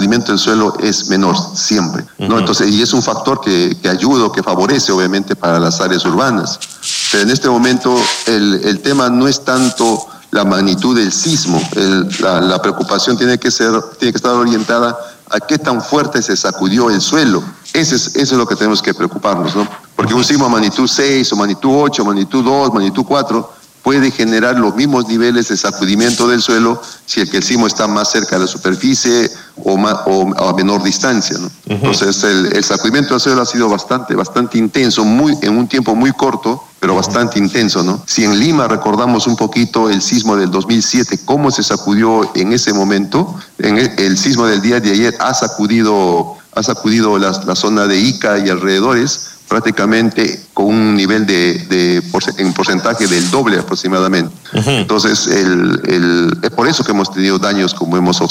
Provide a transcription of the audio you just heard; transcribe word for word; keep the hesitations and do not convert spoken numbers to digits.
sacudimiento del suelo es menor siempre, ¿no? Uh-huh. Entonces, y es un factor que, que ayuda, que favorece obviamente para las áreas urbanas. Pero en este momento el, el tema no es tanto la magnitud del sismo, el, la, la preocupación tiene que ser, tiene que estar orientada a qué tan fuerte se sacudió el suelo. Ese es, eso es lo que tenemos que preocuparnos, ¿no? Porque un sismo a magnitud seis, o magnitud ocho, magnitud dos, magnitud cuatro, puede generar los mismos niveles de sacudimiento del suelo si el que el sismo está más cerca de la superficie o, más, o a menor distancia, ¿no? Uh-huh. Entonces el, el sacudimiento del suelo ha sido bastante, bastante intenso, muy, en un tiempo muy corto, pero bastante intenso, ¿no? Si en Lima recordamos un poquito el sismo del dos mil siete, cómo se sacudió en ese momento, en el, el sismo del día de ayer ha sacudido, ha sacudido la, la zona de Ica y alrededores, prácticamente con un nivel de, de en porcentaje del doble aproximadamente. Uh-huh. Entonces, el, el, es por eso que hemos tenido daños como hemos observado.